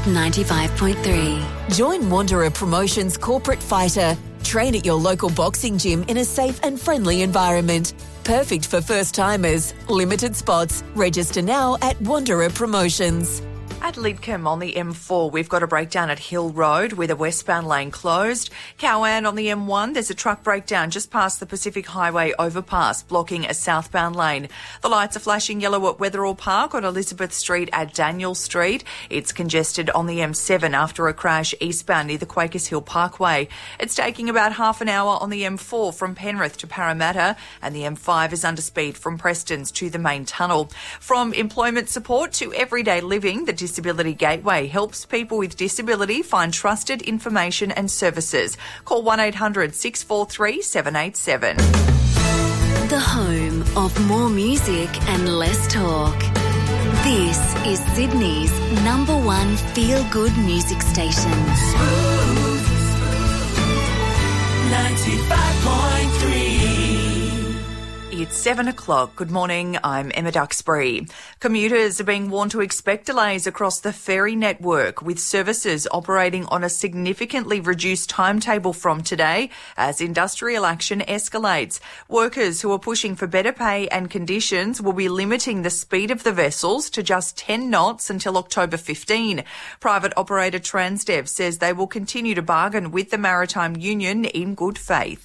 95.3. Join Wanderer Promotions Corporate Fighter. Train at your local boxing gym in a safe and friendly environment. Perfect for first-timers. Limited spots. Register now at Wanderer Promotions. At Lidcombe on the M4, we've got a breakdown at Hill Road with a westbound lane closed. Cowan on the M1, there's a truck breakdown just past the Pacific Highway overpass, blocking a southbound lane. The lights are flashing yellow at Wetherall Park on Elizabeth Street at Daniel Street. It's congested on the M7 after a crash eastbound near the Quakers Hill Parkway. It's taking about half an hour on the M4 from Penrith to Parramatta, and the M5 is under speed from Prestons to the main tunnel. From employment support to everyday living, the Disability Gateway helps people with disability find trusted information and services. Call 1800 643 787. The home of more music and less talk. This is Sydney's #1 feel-good music station. Smooth 95.3. It's 7 o'clock. Good morning. I'm Emma Duxbury. Commuters are being warned to expect delays across the ferry network, with services operating on a significantly reduced timetable from today as industrial action escalates. Workers who are pushing for better pay and conditions will be limiting the speed of the vessels to just 10 knots until October 15. Private operator Transdev says they will continue to bargain with the Maritime Union in good faith.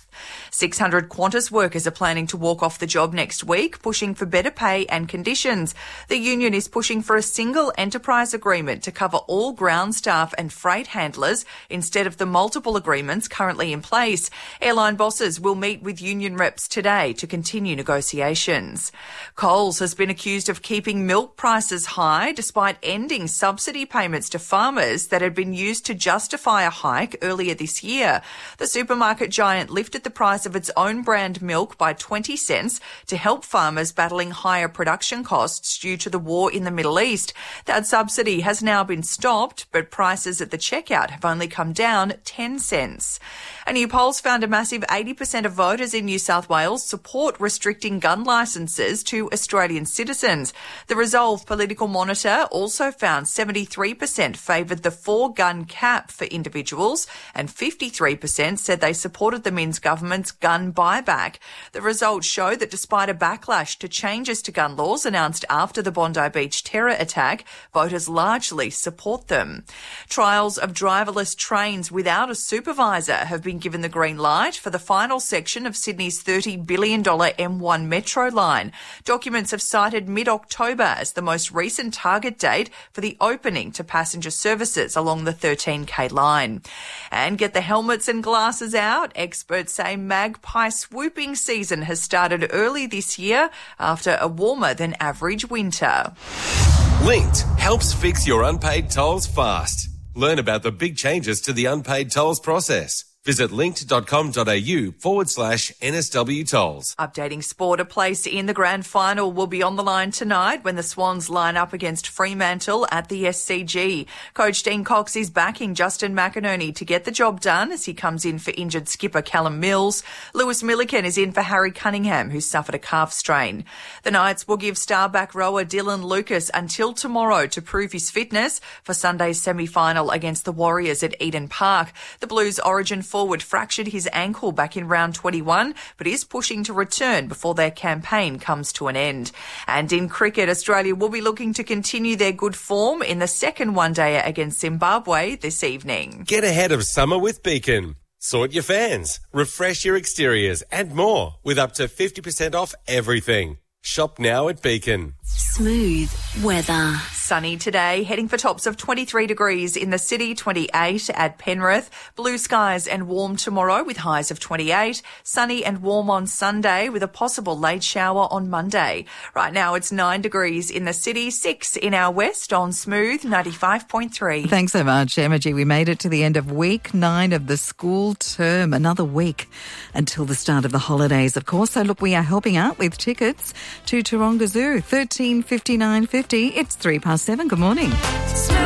600 Qantas workers are planning to walk off the job next week, pushing for better pay and conditions. The union is pushing for a single enterprise agreement to cover all ground staff and freight handlers instead of the multiple agreements currently in place. Airline bosses will meet with union reps today to continue negotiations. Coles has been accused of keeping milk prices high despite ending subsidy payments to farmers that had been used to justify a hike earlier this year. The supermarket giant lifted the price of its own brand milk by 20 cents to help farmers battling higher production costs due to the war in the Middle East. That subsidy has now been stopped, but prices at the checkout have only come down 10 cents. A new poll's found a massive 80% of voters in New South Wales support restricting gun licences to Australian citizens. The Resolve Political Monitor also found 73% favoured the 4-gun cap for individuals, and 53% said they supported the Minns government's gun buyback. The results show that despite a backlash to changes to gun laws announced after the Bondi Beach terror attack, voters largely support them. Trials of driverless trains without a supervisor have been given the green light for the final section of Sydney's $30 billion M1 Metro line. Documents have cited mid-October as the most recent target date for the opening to passenger services along the 13K line. And get the helmets and glasses out. Experts say magpie swooping season has started early this year after a warmer than average winter. Linked helps fix your unpaid tolls fast. Learn about the big changes to the unpaid tolls process. Visit linked.com.au/NSW tolls. Updating sport, a place in the grand final will be on the line tonight when the Swans line up against Fremantle at the SCG. Coach Dean Cox is backing Justin McInerney to get the job done as he comes in for injured skipper Callum Mills. Lewis Milliken is in for Harry Cunningham, who suffered a calf strain. The Knights will give star back rower Dylan Lucas until tomorrow to prove his fitness for Sunday's semi-final against the Warriors at Eden Park. The Blues origin forward fractured his ankle back in round 21, but is pushing to return before their campaign comes to an end. And in cricket, Australia will be looking to continue their good form in the second one-dayer against Zimbabwe this evening. Get ahead of summer with Beacon. Sort your fans, refresh your exteriors and more with up to 50% off everything. Shop now at Beacon. Smooth weather. Sunny today, heading for tops of 23 degrees in the city, 28 at Penrith. Blue skies and warm tomorrow with highs of 28. Sunny and warm on Sunday with a possible late shower on Monday. Right now it's 9 degrees in the city, 6 in our west on Smooth 95.3. Thanks so much, Emma G. We made it to the end of week 9 of the school term. Another week until the start of the holidays, of course. So look, we are helping out with tickets to Taronga Zoo, 13.59.50. It's 7:03. Good morning.